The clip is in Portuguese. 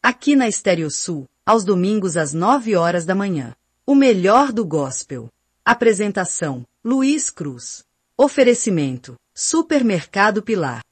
Aqui na Estéreo Sul, aos domingos às 9 horas da manhã. O melhor do gospel. Apresentação: Luiz Cruz. Oferecimento: Supermercado Pilar.